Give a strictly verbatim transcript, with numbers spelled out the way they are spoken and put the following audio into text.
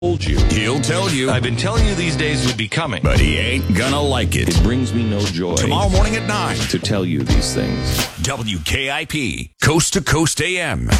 Told you. He'll tell you. I've been telling you these days would be coming. But he ain't gonna like it. It brings me no joy. Tomorrow morning at nine. To tell you these things. W K I P, Coast to Coast A M.